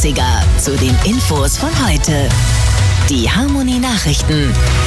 80er zu den Infos von heute. Die Harmony Nachrichten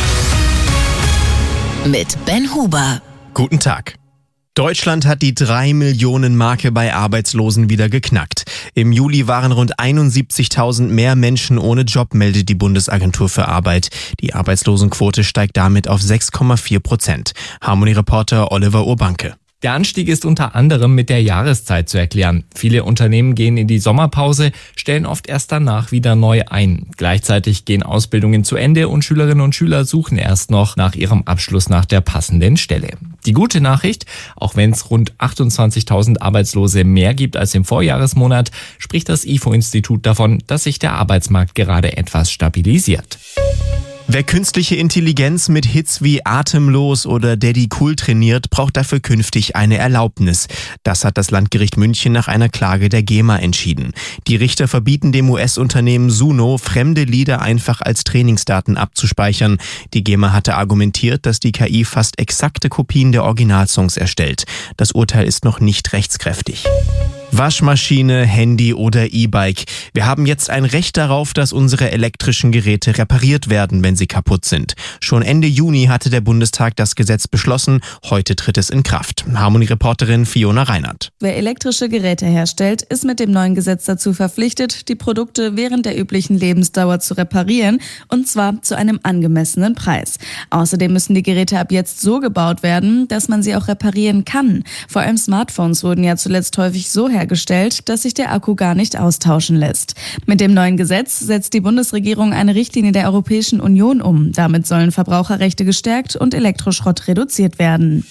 mit Ben Huber. Guten Tag. Deutschland hat die 3-Millionen-Marke bei Arbeitslosen wieder geknackt. Im Juli waren rund 71.000 mehr Menschen ohne Job, meldet die Bundesagentur für Arbeit. Die Arbeitslosenquote steigt damit auf 6,4%. Harmony-Reporter Oliver Urbanke. Der Anstieg ist unter anderem mit der Jahreszeit zu erklären. Viele Unternehmen gehen in die Sommerpause, stellen oft erst danach wieder neu ein. Gleichzeitig gehen Ausbildungen zu Ende und Schülerinnen und Schüler suchen erst noch nach ihrem Abschluss nach der passenden Stelle. Die gute Nachricht, auch wenn es rund 28.000 Arbeitslose mehr gibt als im Vorjahresmonat, spricht das IFO-Institut davon, dass sich der Arbeitsmarkt gerade etwas stabilisiert. Wer künstliche Intelligenz mit Hits wie Atemlos oder Daddy Cool trainiert, braucht dafür künftig eine Erlaubnis. Das hat das Landgericht München nach einer Klage der GEMA entschieden. Die Richter verbieten dem US-Unternehmen Suno, fremde Lieder einfach als Trainingsdaten abzuspeichern. Die GEMA hatte argumentiert, dass die KI fast exakte Kopien der Originalsongs erstellt. Das Urteil ist noch nicht rechtskräftig. Waschmaschine, Handy oder E-Bike. Wir haben jetzt ein Recht darauf, dass unsere elektrischen Geräte repariert werden, wenn sie kaputt sind. Schon Ende Juni hatte der Bundestag das Gesetz beschlossen. Heute tritt es in Kraft. Harmony-Reporterin Fiona Reinhardt. Wer elektrische Geräte herstellt, ist mit dem neuen Gesetz dazu verpflichtet, die Produkte während der üblichen Lebensdauer zu reparieren, und zwar zu einem angemessenen Preis. Außerdem müssen die Geräte ab jetzt so gebaut werden, dass man sie auch reparieren kann. Vor allem Smartphones wurden ja zuletzt häufig so hergestellt, dass sich der Akku gar nicht austauschen lässt. Mit dem neuen Gesetz setzt die Bundesregierung eine Richtlinie der Europäischen Union um. Damit sollen Verbraucherrechte gestärkt und Elektroschrott reduziert werden.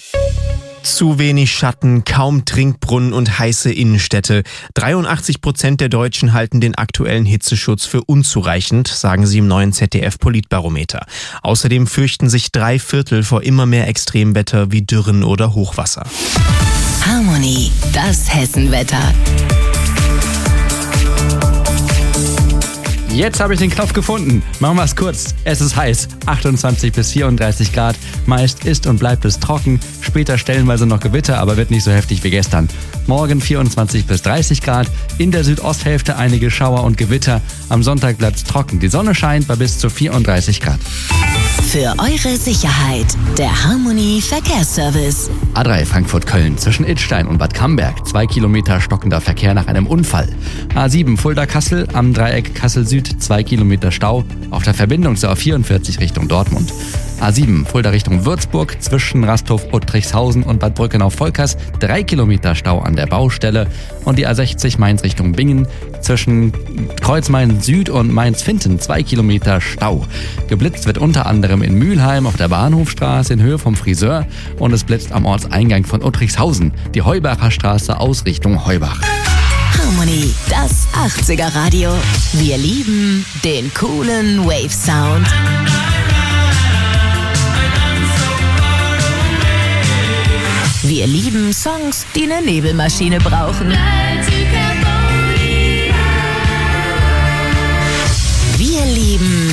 Zu wenig Schatten, kaum Trinkbrunnen und heiße Innenstädte. 83% der Deutschen halten den aktuellen Hitzeschutz für unzureichend, sagen sie im neuen ZDF-Politbarometer. Außerdem fürchten sich 3/4 vor immer mehr Extremwetter wie Dürren oder Hochwasser. Harmony, das Hessenwetter. Jetzt habe ich den Knopf gefunden. Machen wir es kurz. Es ist heiß. 28 bis 34 Grad. Meist ist und bleibt es trocken. Später stellenweise noch Gewitter, aber wird nicht so heftig wie gestern. Morgen 24 bis 30 Grad. In der Südosthälfte einige Schauer und Gewitter. Am Sonntag bleibt es trocken. Die Sonne scheint bei bis zu 34 Grad. Für eure Sicherheit, der Harmony Verkehrsservice. A3 Frankfurt-Köln zwischen Idstein und Bad Camberg. 2 Kilometer stockender Verkehr nach einem Unfall. A7 Fulda-Kassel am Dreieck Kassel-Süd. 2 Kilometer Stau auf der Verbindung zur A44 Richtung Dortmund. A7 Fulda Richtung Würzburg zwischen Rasthof-Uttrichshausen und Bad Brückenau-Volkers 3 Kilometer Stau an der Baustelle und die A60 Mainz Richtung Bingen zwischen Kreuzmain Süd und Mainz-Finten 2 Kilometer Stau. Geblitzt wird unter anderem in Mülheim auf der Bahnhofstraße in Höhe vom Friseur und es blitzt am Ortseingang von Uttrichshausen, die Heubacher Straße aus Richtung Heubach. Harmony, das 80er Radio. Wir lieben den coolen Wave-Sound. Wir lieben Songs, die eine Nebelmaschine brauchen. Wir lieben